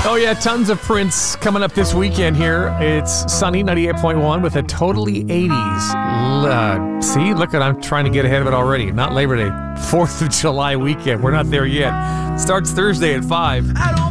Oh, yeah, tons of Prince coming up this weekend here. It's sunny, 98.1 with a totally 80s. See, look, I'm trying to get ahead of it already. Not Labor Day, 4th of July weekend. We're not there yet. Starts Thursday at 5.